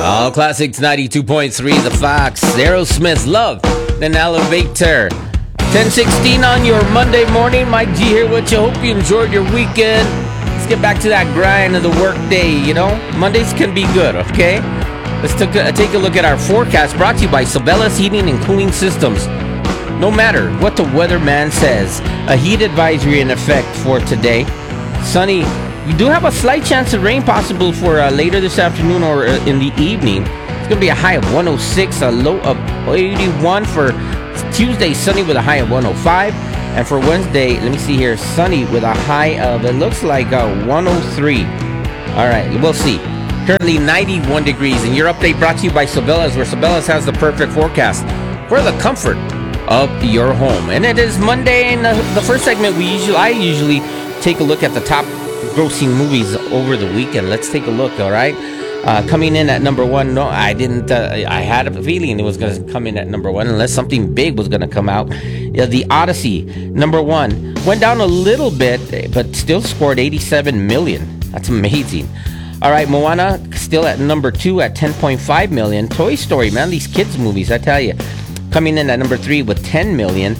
All Classics 92.3 The Fox. Aerosmith Love, then Elevator. 10:16 on your Monday morning. Mike G here with you. Hope you enjoyed your weekend. Let's get back to that grind of the work day, you know. Mondays can be good, okay? Let's take a look at our forecast brought to you by Sabela's Heating and Cooling Systems. No matter what the weatherman says, a heat advisory in effect for today. Sunny. We do have a slight chance of rain possible for later this afternoon or in the evening. It's going to be a high of 106, a low of 81 for Tuesday, sunny with a high of 105. And for Wednesday, let me see here, sunny with a high of, it looks like 103. All right, we'll see. Currently 91 degrees. And your update brought to you by Sabela's, where Sabela's has the perfect forecast for the comfort of your home. And it is Monday, and the first segment I usually take a look at the top grossing movies over the weekend. Let's take a look, all right? Coming in at number one, no, I didn't, I had a feeling it was going to come in at number one unless something big was going to come out. The Odyssey, number one, went down a little bit, but still scored 87 million. That's amazing. All right, Moana, still at number two at 10.5 million. Toy Story, man, these kids' movies, I tell you. Coming in at number three with 10 million.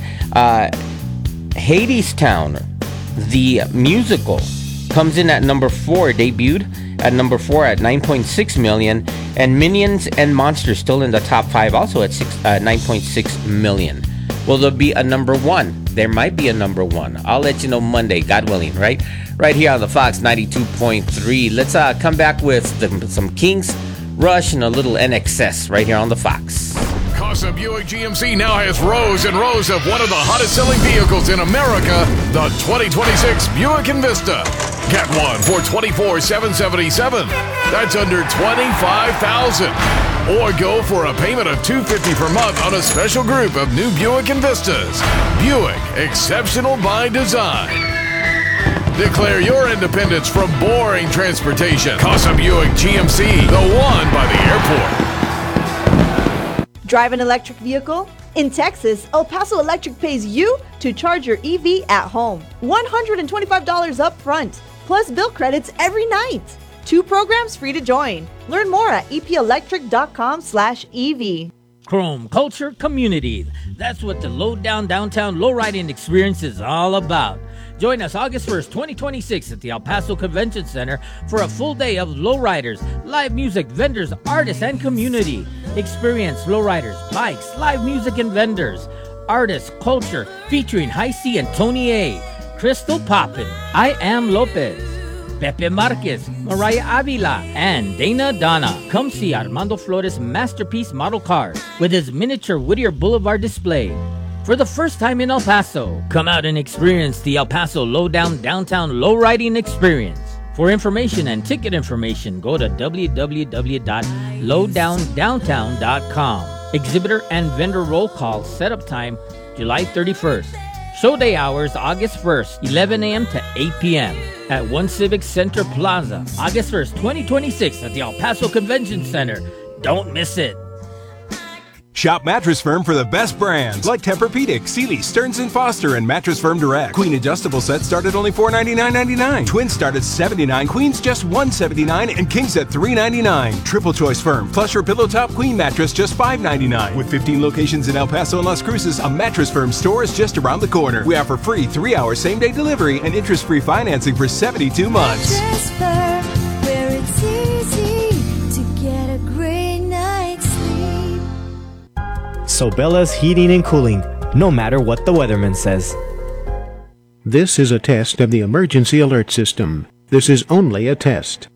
Hadestown, the musical, comes in at number four, debuted at number four at 9.6 million. And Minions and Monsters still in the top five, also at 9.6 million. Will there be a number one? There might be a number one. I'll let you know Monday, God willing, right? Right here on the Fox 92.3. Let's come back with some Kings, Rush, and a little NXS right here on the Fox. Casa Buick GMC now has rows and rows of one of the hottest selling vehicles in America, the 2026 Buick Envista. Get one for $24,777. That's under $25,000. Or go for a payment of $250 per month on a special group of new Buick Envistas. Buick, exceptional by design. Declare your independence from boring transportation. Casa Buick GMC, the one by the airport. Drive an electric vehicle? In Texas, El Paso Electric pays you to charge your EV at home. $125 up front, plus bill credits every night. 2 programs free to join. Learn more at epelectric.com/EV. Chrome Culture Community. That's what the Lowdown Downtown Lowriding Experience is all about. Join us August 1st, 2026 at the El Paso Convention Center for a full day of lowriders, live music, vendors, artists, and community. Experience lowriders, bikes, live music, and vendors. Artists, culture, featuring High C and Tony A. Crystal Poppin, I Am Lopez, Pepe Marquez, Mariah Avila, and Dana Donna. Come see Armando Flores' masterpiece model car with his miniature Whittier Boulevard display. For the first time in El Paso, come out and experience the El Paso Lowdown Downtown Lowriding Experience. For information and ticket information, go to www.lowdowndowntown.com. Exhibitor and vendor roll call setup time July 31st. Show day hours August 1st, 11 a.m. to 8 p.m. at One Civic Center Plaza. August 1st, 2026 at the El Paso Convention Center. Don't miss it. Shop Mattress Firm for the best brands like Tempur-Pedic, Sealy, Stearns & Foster, and Mattress Firm Direct. Queen adjustable sets start at only $499.99. Twins start at $79, Queens just $179, and Kings at $399. Triple Choice Firm, Plush or Pillow Top Queen Mattress just $599. With 15 locations in El Paso and Las Cruces, a Mattress Firm store is just around the corner. We offer free 3-hour same-day delivery and interest-free financing for 72 months. Mattress Firm, where it's easy to get a great night's sleep. Sabela's Heating and Cooling, no matter what the weatherman says. This is a test of the emergency alert system. This is only a test.